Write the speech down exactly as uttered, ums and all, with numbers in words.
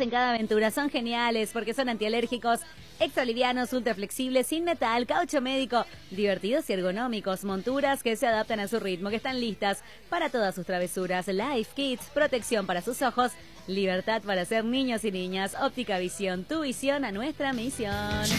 en cada aventura. Son geniales porque son antialérgicos, extralivianos, ultra flexibles, sin metal, caucho médico, divertidos y ergonómicos, monturas que se adaptan a su ritmo, que están listas para todas sus travesuras. Life Kids, protección para sus ojos, libertad para ser niños y niñas. Óptica Visión, tu visión a nuestra misión.